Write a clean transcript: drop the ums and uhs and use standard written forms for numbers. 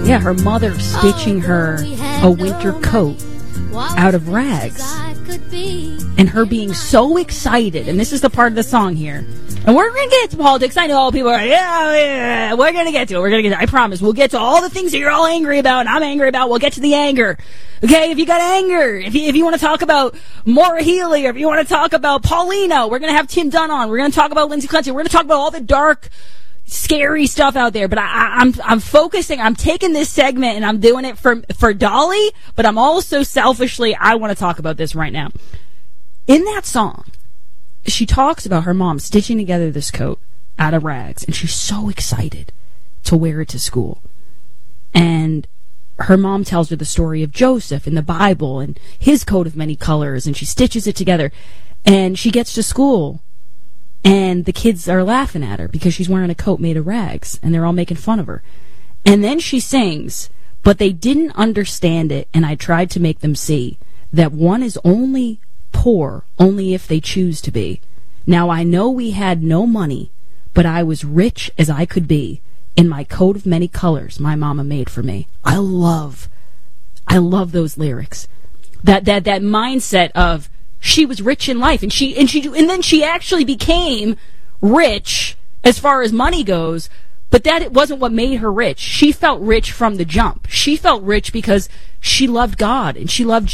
Yeah, her mother stitching her a winter coat out of rags. And her being so excited. And this is the part of the song here. And we're going to get to politics. I know all people are like, yeah, we're going to get to it. We're going to get to it. I promise. We'll get to all the things that you're all angry about and I'm angry about. We'll get to the anger. Okay, if you got anger, if you want to talk about Maura Healey, or if you want to talk about Paulino, we're going to have Tim Dunn on. We're going to talk about Lindsey Cleansey. We're going to talk about all the dark, scary stuff out there. But I'm focusing. I'm taking this segment and I'm doing it for Dolly, but I'm also selfishly, I want to talk about this right now. In that song, she talks about her mom stitching together this coat out of rags, and she's so excited to wear it to school. And her mom tells her the story of Joseph in the Bible and his coat of many colors, and she stitches it together. And she gets to school, and the kids are laughing at her because she's wearing a coat made of rags, and they're all making fun of her. And then she sings, but they didn't understand it, and I tried to make them see that one is only poor only if they choose to be. Now I know we had no money, but I was rich as I could be in my coat of many colors my mama made for me. I love those lyrics. That mindset of she was rich in life, and then she actually became rich as far as money goes, but that it wasn't what made her rich. She felt rich from the jump. She felt rich because she loved God and she loved